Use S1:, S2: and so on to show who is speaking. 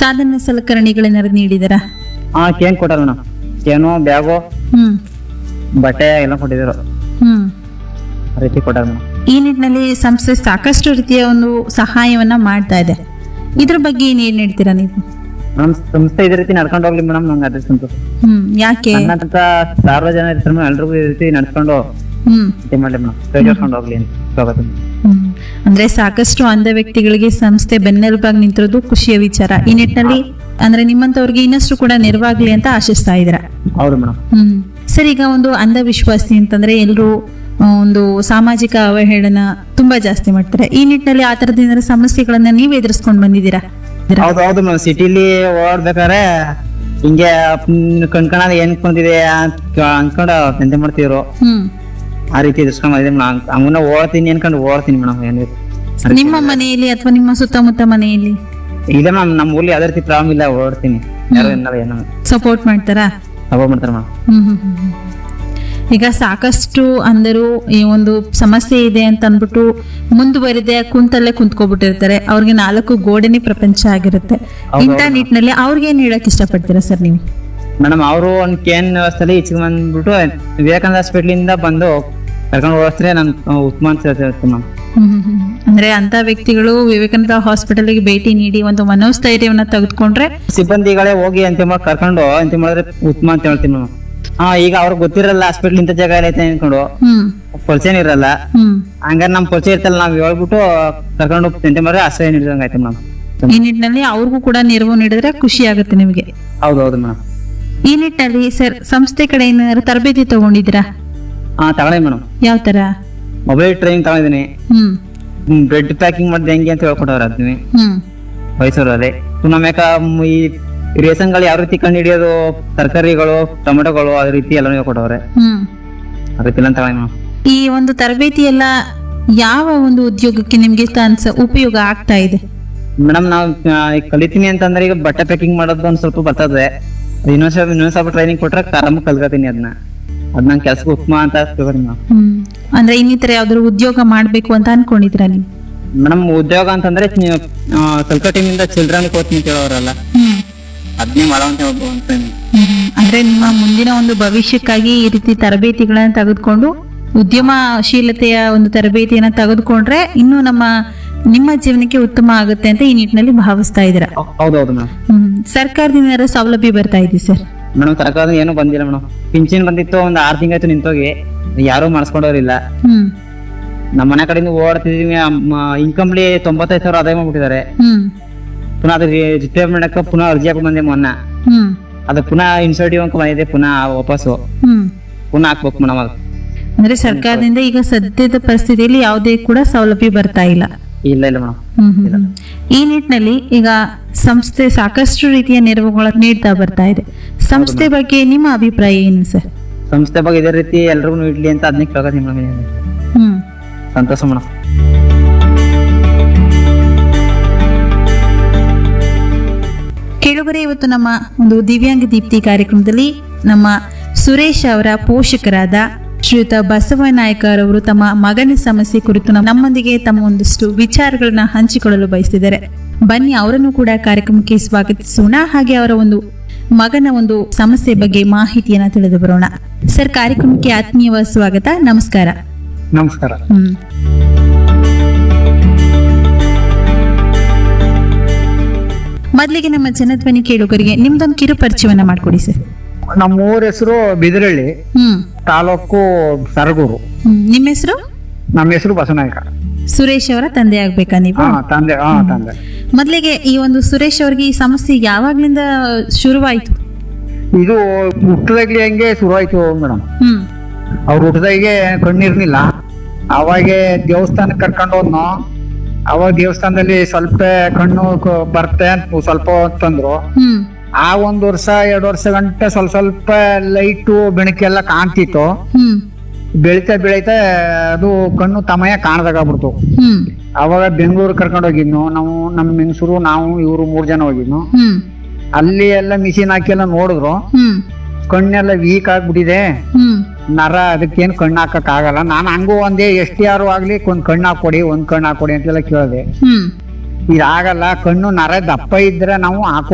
S1: ಸಾಧನ ಸಲಕರಣೆಗಳೇನಾದ್ರು ನೀಡಿದಾರಾ?
S2: ಕೇನ್ ಕೊಟ್ಟಾರ madam. ಕೇನು, bag,
S1: ಹ್ಮ್
S2: ಬಟ್ಟೆ ಎಲ್ಲ ಕೊಟ್ಟಿದ್ರು.
S1: ಹ್ಮ್
S2: ಆ ರೀತಿ ಕೊಟ್ಟಾರ ಮೇಡಮ್.
S1: ಈ ನಿಟ್ಟಿನಲ್ಲಿ ಸಂಸ್ಥೆ ಸಾಕಷ್ಟು ರೀತಿಯ ಒಂದು ಸಹಾಯವನ್ನ ಮಾಡ್ತಾ ಇದೆ. ಇದ್ರ ಬಗ್ಗೆ ಏನ್ ಹೇಳ್ತೀರಾ ನೀವು?
S2: ನಮ್ ಸಂಸ್ಥೆ ಇದೇ ರೀತಿ ನಡ್ಕೊಂಡು ಹೋಗ್ಲಿ ಮೇಡಮ್, ನಂಗೆ ಅದ್ರ ಸಂತೋಷ.
S1: ಯಾಕೆ?
S2: ನನ್ನಂತ ಸಾವಿರ ಜನ ಇರ್ತಾರೆ ಮೇಡಮ್, ಎಲ್ರಿಗೂ ಈ ರೀತಿ ನಡ್ಕೊಂಡು
S1: ಹ್ಮ್
S2: ಇದು ಮಾಡ್ಲಿ ಮೇಡಮ್, ಕೈ ಜೋಡ್ಸ್ಕೊಂಡು ಹೋಗ್ಲಿ ಅಂತ ಸ್ವಾಗತ.
S1: ಹ್ಮ್. ಅಂದ್ರೆ ಸಾಕಷ್ಟು ಅಂಧ ವ್ಯಕ್ತಿಗಳಿಗೆ ಸಂಸ್ಥೆ ಬೆನ್ನೆಲುಬಾಗಿ ನಿಂತಿರೋದು ಖುಷಿಯ ವಿಚಾರ. ಈ ನಿಟ್ಟಿನಲ್ಲಿ ಅಂದ್ರೆ ನಿಮ್ಮಂತವ್ರಿಗೆ ಇನ್ನಷ್ಟು ಕೂಡ ನೆರವಾಗ್ಲಿ ಅಂತ ಆಶಿಸ್ತಾ ಇದ್ದೀರಾ?
S2: ಹೌದು ಮೇಡಮ್.
S1: ಸರ್, ಈಗ ಒಂದು ಅಂಧವಿಶ್ವಾಸಿ ಅಂತಂದ್ರೆ ಎಲ್ಲರೂ ಒಂದು ಸಾಮಾಜಿಕ ಅವಹೇಳನ ತುಂಬಾ ಜಾಸ್ತಿ ಮಾಡ್ತಾರೆ. ಈ ನಿಟ್ಟಿನಲ್ಲಿ ಆ ತರದ ಏನಾದ್ರು ಸಮಸ್ಯೆಗಳನ್ನ ನೀವು ಎದುರಿಸ್ಕೊಂಡು ಬಂದಿದ್ದೀರಾ?
S2: ಹೌದು ಮೇಡಮ್. ಸಿಟಿಲಿ ಓಡಾಡ್ಬೇಕಾದ್ರೆ ಹಿಂಗೆ ಕಣ್ಕಣದ ಏನ್ ಕುಂತಿದೆ ಅನ್ಕೊಂಡು ಚಿಂತೆ ಮಾಡ್ತಿದ್ರು. ಆ ರೀತಿ ಎದುರ್ಸ್ಕೊಂಡ್ ಬಂದಿದ್ದೆ ಮೇಡಮ್. ಹಂಗನ ಓಡ್ತೀನಿ ಅನ್ಕೊಂಡು ಓಡ್ತೀನಿ ಮೇಡಮ್. ಏನು
S1: ನಿಮ್ಮ ಮನೆಯಲ್ಲಿ ಅಥವಾ ನಿಮ್ಮ ಸುತ್ತಮುತ್ತ ಮನೆಯಲ್ಲಿ
S2: ಇದೆ ಮ್ಯಾಮ್, ನಮ್ಮ ಊರ್ಲಿ ಯಾವ್ದೇ ರೀತಿ ಪ್ರಾಬ್ಲಮ್ ಇಲ್ಲ, ಓಡ್ತೀನಿ. ಯಾರು ಏನಾರ ಏನೋ
S1: ಸಪೋರ್ಟ್ ಮಾಡ್ತಾರಾ?
S2: ಸಪೋರ್ಟ್ ಮಾಡ್ತಾರೆ ಮೇಡಮ್.
S1: ಈಗ ಸಾಕಷ್ಟು ಅಂದರು ಈ ಒಂದು ಸಮಸ್ಯೆ ಇದೆ ಅಂತ ಅಂದ್ಬಿಟ್ಟು ಮುಂದುವರಿದೆ ಕುಂತಲ್ಲೇ ಕುಂತ್ಕೊಬಿಟ್ಟಿರ್ತಾರೆ. ಅವ್ರಿಗೆ 4 ಗೋಡೆನೇ ಪ್ರಪಂಚ ಆಗಿರುತ್ತೆ. ಇಂಥ ನಿಟ್ಟಿನಲ್ಲಿ ಅವ್ರಿಗೆ ಏನ್ ಹೇಳಕ್ ಇಷ್ಟಪಡ್ತೀರಾ ಸರ್ ನೀವು?
S2: ಮೇಡಮ್, ಅವರು ಒಂದು ಕೇನ್ ವ್ಯವಸ್ಥೆಲಿ ಈಚೆಗೆ ಬಂದ್ಬಿಟ್ಟು ವಿವೇಕಾನಂದ ಹಾಸ್ಪಿಟ್ಲ್ ಇಂದ ಬಂದು ಕರ್ಕೊಂಡು ಹೋಗಿದ್ರೆ ನಾನು ಉತ್ತಮ ಅಂತ ಹೇಳ್ತೀನಿ ಮ್ಯಾಮ್.
S1: ಅಂದ್ರೆ ಅಂತ ವ್ಯಕ್ತಿಗಳು ವಿವೇಕಾನಂದ ಹಾಸ್ಪಿಟಲ್ಗೆ ಭೇಟಿ ನೀಡಿ ಒಂದು ಮನೋಸ್ಥೈರ್ಯವನ್ನ ತೆಗೆದುಕೊಂಡ್ರೆ
S2: ಸಿಬ್ಬಂದಿಗಳೇ ಹೋಗಿ ಅಂತ ಕರ್ಕೊಂಡು ಅಂತ ಮಾಡಿದ್ರೆ ಉತ್ತಮ ಅಂತ ಹೇಳ್ತೀನಿ ಮ್ಯಾಮ್. ಈಗ ಅವ್ರಿಗೆ ಗೊತ್ತಿರಲ್ಲ ಹಾಸ್ಪಿಟ್ಲ್ ಇಂಥ ಜಾಗ ಐತೆ ಅನ್ಕೊಂಡು, ಪರಿಚಯ ಇರಲ್ಲ. ಹಂಗಾರೆ ನಮ್ ಪರಿಚಯ ಇರ್ತಲ್ಲ, ನಾವ್ ಹೇಳ್ಬಿಟ್ಟು ಕರ್ಕೊಂಡು ಚಿಂತೆ ಮಾಡಿದ್ರೆ ಆಶ್ರಯ ನೀಡಿದಂಗ ಆಯ್ತು ಮೇಡಮ್.
S1: ಈ ನಿಟ್ಟಿನಲ್ಲಿ ಅವ್ರಿಗೂ ಕೂಡ ನೆರವು ನೀಡಿದ್ರೆ ಖುಷಿ ಆಗುತ್ತೆ ನಿಮಗೆ.
S2: ಹೌದೌದು ಮೇಡಮ್.
S1: ಈ ನಿಟ್ಟಿನಲ್ಲಿ ಸರ್ ಸಂಸ್ಥೆ ಕಡೆ ಏನಾದ್ರು ತರಬೇತಿ ತಗೊಂಡಿದ್ದೀರಾ?
S2: ತಗೊಂಡಿ ಮೇಡಮ್.
S1: ಯಾವ ತರ?
S2: ಮೊಬೈಲ್ ಟ್ರೈನಿಂಗ್ ತಗೊಂಡಿದ್ದೀನಿ. ಬ್ರೆಡ್ ಪ್ಯಾಕಿಂಗ್ ಮಾಡಿದೆ ಹೆಂಗೆ ಅಂತ ಹೇಳ್ಕೊಟ್ಟವ್ರ ಅದನ್ನ ಮೈಸೂರಲ್ಲಿ. ನಮ್ಯಾಕ ಈ ರೇಷನ್ಗಳು ಯಾವ ರೀತಿ ಕಂಡು ಹಿಡಿಯೋದು, ತರಕಾರಿಗಳು, ಟೊಮೆಟೊಗಳು, ಅದೇ ರೀತಿ ಎಲ್ಲ ಹೇಳ್ಕೊಟ್ಟವ್ರೆ. ಆ ರೀತಿ ಎಲ್ಲ ತಗೊಂಡಿ ಮೇಡಮ್.
S1: ಈ ಒಂದು ತರಬೇತಿ ಎಲ್ಲ ಯಾವ ಒಂದು ಉದ್ಯೋಗಕ್ಕೆ ನಿಮ್ಗೆ ಉಪಯೋಗ ಆಗ್ತಾ ಇದೆ
S2: ಮೇಡಮ್? ನಾವು ಕಲಿತೀನಿ ಅಂತಂದ್ರೆ ಈಗ ಬಟ್ಟೆ ಪ್ಯಾಕಿಂಗ್ ಮಾಡೋದು ಒಂದ್ ಸ್ವಲ್ಪ ಬರ್ತದೆ. ಇನ್ನೊಂದ್ ಸ್ವಲ್ಪ ಟ್ರೈನಿಂಗ್ ಕೊಟ್ರೆ ಆರಾಮ ಕಲ್ಕತೀನಿ ಅದನ್ನ. ಅದ್ ನಂಗೆ ಕೆಲ್ಸಕ್ಕೆ ಉತ್ತಮ ಅಂತ
S1: ಅಂದ್ರೆ ಇನ್ನಿತರ ಯಾವ್ದಾದ್ರು ಉದ್ಯೋಗ ಮಾಡ್ಬೇಕು ಅಂತ ಅನ್ಕೊಂಡಿದ್ರ ನೀವು?
S2: ಮೇಡಮ್, ಉದ್ಯೋಗ ಅಂತಂದ್ರೆ ಕಲ್ಕಟ್ಟಿನಿಂದ ಚಿಲ್ಡ್ರನ್ ಕೋಚಿಂಗ್ ಕೇಳೋರಲ್ಲ, ಅದನ್ನೇ ಮಾಡೋಂತ
S1: ಅಂದ್ರೆ ನಿಮ್ಮ ಮುಂದಿನ ಒಂದು ಭವಿಷ್ಯಕ್ಕಾಗಿ ಈ ರೀತಿ ತರಬೇತಿಗಳನ್ನ ತೆಗೆದುಕೊಂಡು ಉದ್ಯಮಶೀಲತೆಯ ಒಂದು ತರಬೇತಿಯನ್ನ ತೆಗೆದುಕೊಂಡ್ರೆ ಇನ್ನೂ ನಿಮ್ಮ ಜೀವನಕ್ಕೆ ಉತ್ತಮ ಆಗುತ್ತೆ ಅಂತ ಈ ನಿಟ್ಟಿನಲ್ಲಿ ಭಾವಿಸ್ತಾ ಇದ್ದೀರಾ?
S2: ಹೌದೌದು ಮೇಡಮ್.
S1: ಸರ್ಕಾರದಿಂದ ಸೌಲಭ್ಯ ಬರ್ತಾ ಇದೆ ಸರ್?
S2: ಮೇಡಮ್, ಸರ್ಕಾರದಿಂದ ಏನು ಬಂದಿಲ್ಲ ಮೇಡಮ್. ಪಿಂಚಣಿ ಬಂದಿತ್ತು, ಒಂದ್ 6 ತಿಂಗಳಾಯ್ತು ನಿಂತೋಗಿ, ಯಾರು ಮಾಡಿಸ್ಕೊಂಡವ್ರಿಲ್ಲ. ನಮ್ಮ ಮನೆ ಕಡೆಯಿಂದ ಓಡ್ತಿದೀವಿ. ಇನ್ಕಮ್ಲಿ 95,000 ಆದಾಯ ಮಾಡ್ಬಿಟ್ಟಿದ್ದಾರೆ. ಪುನಃ ಅದು ರಿಪೇರ್ ಮಾಡಕ್ಕೆ ಪುನಃ ಅರ್ಜಿ ಹಾಕಿ ಬಂದೆ ಮೊನ್ನ. ಅದು ಪುನಃ ಇನ್ಸೆಂಟಿವ್ ಅಂಕ ಬಂದಿದೆ, ಪುನಃ ವಾಪಸ್ಸು ಪುನಃ ಹಾಕ್ಬೇಕು ಮೇಡಮ್. ಅದು
S1: ಅಂದ್ರೆ ಸರ್ಕಾರದಿಂದ ಈಗ ಸದ್ಯದ ಪರಿಸ್ಥಿತಿಯಲ್ಲಿ ಯಾವುದೇ ಕೂಡ ಸೌಲಭ್ಯ ಬರ್ತಾ ಇಲ್ಲ?
S2: ಇಲ್ಲ ಮೇಡಮ್.
S1: ಈ ನಿಟ್ಟಿನಲ್ಲಿ ಈಗ ಸಂಸ್ಥೆ ಸಾಕಷ್ಟು ರೀತಿಯ ನೆರವುಗಳನ್ನು ನೀಡ್ತಾ ಬರ್ತಾ ಇದೆ. ಸಂಸ್ಥೆ ಬಗ್ಗೆ ನಿಮ್ಮ ಅಭಿಪ್ರಾಯ ಏನು ಸರ್?
S2: ಸಂಸ್ಥೆ ಬಗ್ಗೆ ಇದೇ ರೀತಿ ಎಲ್ರಿಗೂ ಇಡ್ಲಿ ಅಂತ ಅದನ್ನೇ ಕೇಳ್ಕೊತೀನಿ ಮೇಡಮ್. ಸಂತೋಷ ಮೇಡಮ್.
S1: ಕೇಳುಗರೆ, ಇವತ್ತು ನಮ್ಮ ಒಂದು ದಿವ್ಯಾಂಗ ದೀಪ್ತಿ ಕಾರ್ಯಕ್ರಮದಲ್ಲಿ ನಮ್ಮ ಸುರೇಶ್ ಅವರ ಪೋಷಕರಾದ ಶ್ರೀಯುತ ಬಸವನಾಯಕರವರು ತಮ್ಮ ಮಗನ ಸಮಸ್ಯೆ ಕುರಿತು ನಮ್ಮೊಂದಿಗೆ ತಮ್ಮ ಒಂದಷ್ಟು ವಿಚಾರಗಳನ್ನ ಹಂಚಿಕೊಳ್ಳಲು ಬಯಸಿದ್ದಾರೆ. ಬನ್ನಿ ಅವರನ್ನು ಕೂಡ ಕಾರ್ಯಕ್ರಮಕ್ಕೆ ಸ್ವಾಗತಿಸೋಣ, ಹಾಗೆ ಅವರ ಒಂದು ಮಗನ ಒಂದು ಸಮಸ್ಯೆ ಬಗ್ಗೆ ಮಾಹಿತಿಯನ್ನ ತಿಳಿದು ಬರೋಣ. ಸರ್, ಕಾರ್ಯಕ್ರಮಕ್ಕೆ ಆತ್ಮೀಯವಾದ ಸ್ವಾಗತ. ನಮಸ್ಕಾರ.
S2: ನಮಸ್ಕಾರ.
S1: ಮೊದಲಿಗೆ ನಮ್ಮ ಜನಧ್ವನಿ ಕೇಳುಗರಿಗೆ ನಿಮ್ದೊಂದು ಕಿರು ಪರಿಚಯವನ್ನ ಮಾಡ್ಕೊಡಿ ಸರ್.
S2: ನಮ್ಮ ಊರ ಹೆಸರು ಬಿದಿರಳ್ಳಿ, ತಾಲೂಕು ಸರಗೂರು.
S1: ನಿಮ್ಮ ಹೆಸರು?
S2: ನಮ್ಮ ಹೆಸರು ಬಸವನಾಯಕ.
S1: ಸುರೇಶ್ ಅವರ ತಂದೆ ಆಗ್ಬೇಕಾ ನೀವು?
S2: ತಂದೆ.
S1: ಮೊದಲಿಗೆ ಈ ಒಂದು ಸುರೇಶ್ ಅವ್ರಿಗೆ ಈ ಸಮಸ್ಯೆ ಯಾವಾಗ್ಲಿಂದ ಶುರುವಾಯ್ತು?
S2: ಇದು ಹುಟ್ಟದಾಗ್ಲಿ ಹಂಗೆ ಶುರುವಾಯ್ತು ಮೇಡಮ್. ಅವ್ರು ಹುಟ್ಟದಾಗೆ ಕಣ್ಣಿರ್ಲಿಲ್ಲ. ಅವಾಗ ದೇವಸ್ಥಾನಕ್ಕೆ ಕರ್ಕೊಂಡು ಹೋದ್ನು. ಅವಾಗ ದೇವಸ್ಥಾನದಲ್ಲಿ ಸ್ವಲ್ಪ ಕಣ್ಣು ಬರ್ತೆ ಅಂತ ಸ್ವಲ್ಪ ತಂದ್ರು. ಆ 1 ವರ್ಷ 2 ವರ್ಷ ಗಂಟೆ ಸ್ವಲ್ಪ ಲೈಟು ಬೆಳಕೆಲ್ಲ ಕಾಣ್ತಿತ್ತು. ಬೆಳಿತಾ ಅದು ಕಣ್ಣು ತಮಯ ಕಾಣದಾಗ್ಬಿಡ್ತು. ಅವಾಗ ಬೆಂಗಳೂರು ಕರ್ಕೊಂಡು ಹೋಗಿದ್ನು ನಾವು, ನಮ್ಮ ಹೆಂಗಸರು, ನಾವು, ಇವ್ರು 3 ಜನ ಹೋಗಿದ್ನು. ಅಲ್ಲಿ ಎಲ್ಲ ಮಿಷಿನ್ ಹಾಕಿ ಎಲ್ಲ ನೋಡಿದ್ರು, ಕಣ್ಣೆಲ್ಲ ವೀಕ್ ಆಗ್ಬಿಟ್ಟಿದೆ, ನರ, ಅದಕ್ಕೇನು ಕಣ್ಣು ಹಾಕಕ್ ಆಗಲ್ಲ. ನಾನು ಹಂಗೂ ಒಂದೇ ಯಾರು ಆಗ್ಲಿ ಒಂದ್ ಕಣ್ಣು ಹಾಕೊಡಿ ಅಂತೆಲ್ಲ ಕೇಳಿದೆ. ಇದಾಗಲ್ಲ, ಕಣ್ಣು ನರ ದಪ್ಪ ಇದ್ರೆ ನಾವು